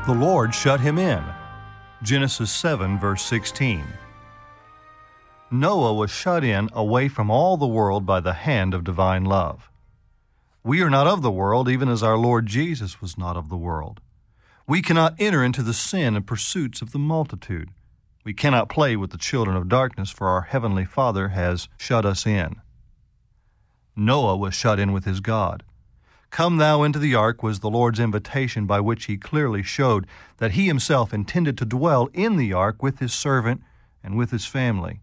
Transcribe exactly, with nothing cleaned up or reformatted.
The Lord shut him in. Genesis seven, verse sixteen. Noah was shut in away from all the world by the hand of divine love. We are not of the world, even as our Lord Jesus was not of the world. We cannot enter into the sin and pursuits of the multitude. We cannot play with the children of darkness, for our heavenly Father has shut us in. Noah was shut in with his God. Come thou into the ark was the Lord's invitation, by which he clearly showed that he himself intended to dwell in the ark with his servant and with his family.